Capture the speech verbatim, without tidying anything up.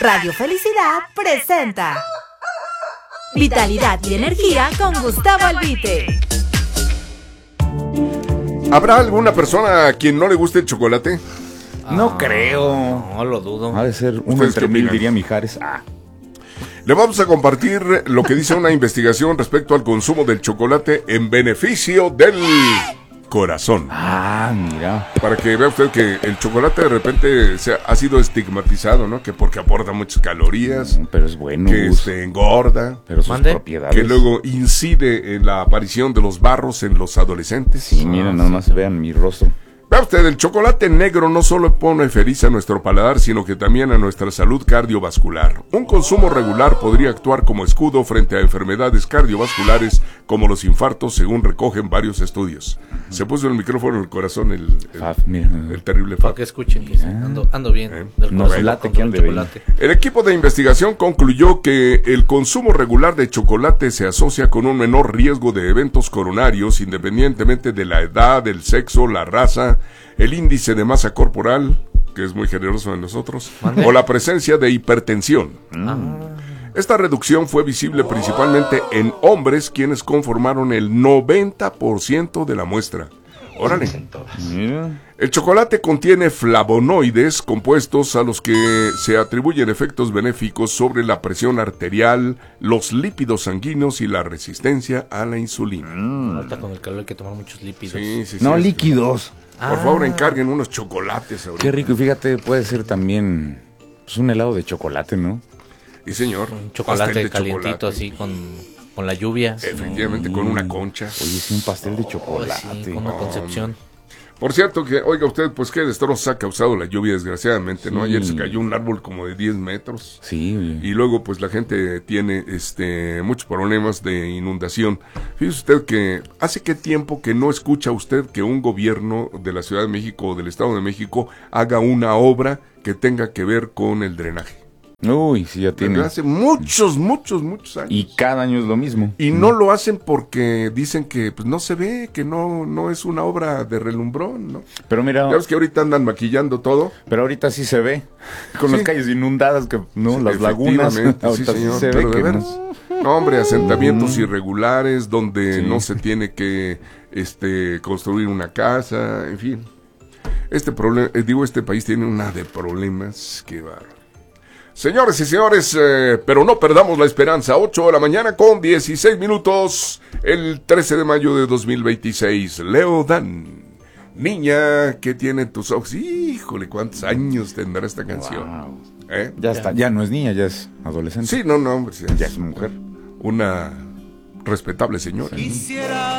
Radio Felicidad presenta Vitalidad y Energía con Gustavo Albite. ¿Habrá alguna persona a quien no le guste el chocolate? No ah, creo. No lo dudo. Ha de ser uno entre mil, diría Mijares. Ah. Le vamos a compartir lo que dice una investigación respecto al consumo del chocolate en beneficio del corazón. Ah, mira. Para que vea usted que el chocolate de repente se ha, ha sido estigmatizado, ¿no? Que porque aporta muchas calorías. No, pero es bueno. Que este, engorda. Pero sus ¿Mande? propiedades. Que luego incide en la aparición de los barros en los adolescentes. Sí, miren, nada más vean mi rostro. Vea usted, el chocolate negro no solo pone feliz a nuestro paladar, sino que también a nuestra salud cardiovascular. Un consumo regular podría actuar como escudo frente a enfermedades cardiovasculares como los infartos, según recogen varios estudios. Se puso el micrófono en el corazón el, el, Faf, mira. el terrible Para Faf. que escuchen que sí, ando, ando bien. Eh, Del nos corazón late con que el ande bien. chocolate. El equipo de investigación concluyó que el consumo regular de chocolate se asocia con un menor riesgo de eventos coronarios, independientemente de la edad, el sexo, la raza, el índice de masa corporal, que es muy generoso en nosotros, ¿Mande? o la presencia de hipertensión. Ah, Esta reducción fue visible principalmente en hombres, quienes conformaron el noventa por ciento de la muestra. Órale. Mira. El chocolate contiene flavonoides, compuestos a los que se atribuyen efectos benéficos sobre la presión arterial, los lípidos sanguíneos y la resistencia a la insulina. ahorita con el calor hay que tomar muchos lípidos. Sí, sí, sí. No, es- líquidos. Por Ah. favor, encarguen unos chocolates ahorita. Qué rico. Y fíjate, puede ser también pues, un helado de chocolate, ¿no? Sí, señor. Un Pastel chocolate de calientito chocolate. así con, con la lluvia. Efectivamente, con una concha. Oye, sí, un pastel de Pues chocolate. sí, con una concepción. Por cierto, que, oiga usted, pues qué destrozos ha causado la lluvia, desgraciadamente, ¿no? Sí. Ayer se cayó un árbol como de diez metros. Sí, oye. Y luego, pues la gente tiene este muchos problemas de inundación. Fíjese usted que hace qué tiempo que no escucha usted que un gobierno de la Ciudad de México o del Estado de México haga una obra que tenga que ver con el drenaje. Uy, sí, ya tiene. Desde hace muchos, muchos, muchos años. Y cada año es lo mismo. Y no lo hacen porque dicen que pues no se ve, que no, no es una obra de relumbrón, ¿no? Pero mira, Ya ves que ahorita andan maquillando todo. pero ahorita sí se ve. Con Sí. las calles inundadas, que no, Sí, las lagunas. efectivamente, Ahorita sí, sí, señor, se ve pero de que veras. no. No, hombre, asentamientos irregulares donde Sí. no se tiene que este construir una casa, en fin. Este problema, eh, digo, este país tiene una de problemas que va. Señores y señores, eh, pero no perdamos la esperanza. ocho de la mañana con dieciséis minutos, el trece de mayo de dos mil veintiséis. Leo Dan, niña que tiene tus ojos. Híjole, cuántos años tendrá esta canción. Wow. ¿Eh? Ya está, ya no es niña, ya es adolescente. Sí, no, no, hombre, sí, Ya es mujer. una respetable señora. Sí.